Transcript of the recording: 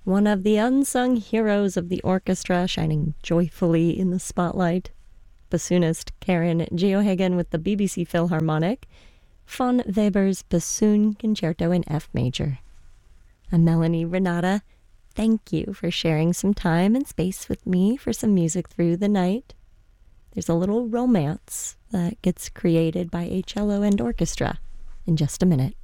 one of the unsung heroes of the orchestra shining joyfully in the spotlight. Bassoonist Karen Geohagen with the BBC Philharmonic, von Weber's Bassoon Concerto in F major. I'm Melanie Renata. Thank you for sharing some time and space with me for some music through the night. There's a little romance that gets created by a cello and orchestra in just a minute.